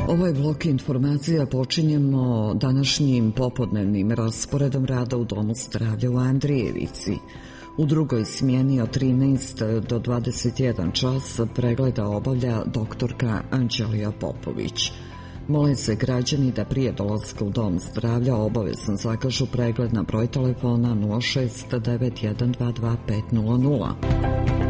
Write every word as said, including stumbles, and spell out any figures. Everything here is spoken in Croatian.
Ovaj blok informacija počinjemo današnjim popodnevnim rasporedom rada u Domu zdravlja u Andrijevici. U drugoj smjeni od trinaest do dvadeset jedan čas pregleda obavlja doktorka Anđelija Popović. Mole se građani da prije dolaska u Dom zdravlja obavezno zakažu pregled na broj telefona nula šest devet jedan dva dva pet nula nula.